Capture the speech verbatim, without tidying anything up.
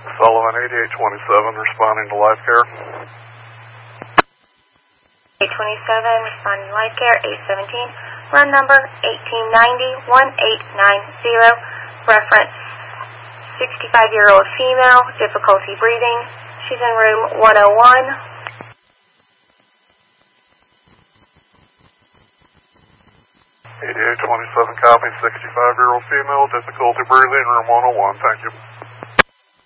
Sullivan, eighty-eight twenty-seven, responding to life care. eight twenty-seven, responding to life care, eight seventeen. Run number eighteen ninety, one eight nine zero. Reference sixty-five-year-old female, difficulty breathing. She's in room one oh one. eighty-eight twenty-seven, copy. sixty-five-year-old female, difficulty breathing, room one oh one. Thank you.